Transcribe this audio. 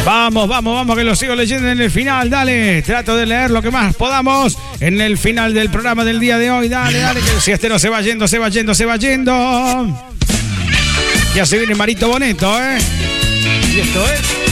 Vamos, que lo sigo leyendo en el final, dale. Trato de leer lo que más podamos en el final del programa del día de hoy. Dale, que si este no se va yendo. Y así viene Marito Boneto, ¿eh? Y esto es...